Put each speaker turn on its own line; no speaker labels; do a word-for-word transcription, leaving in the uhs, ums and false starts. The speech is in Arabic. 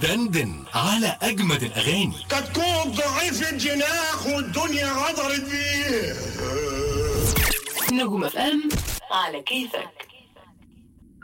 دندن على أجمد الأغاني.
كتكون ضعيف الجناح والدنيا غدرت بيه.
نجوم اف ام على كيفك.